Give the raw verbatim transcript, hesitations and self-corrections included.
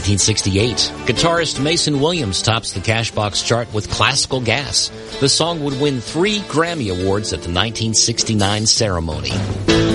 nineteen sixty-eight, guitarist Mason Williams tops the Cashbox chart with Classical Gas. The song would win three Grammy Awards at the nineteen sixty-nine ceremony.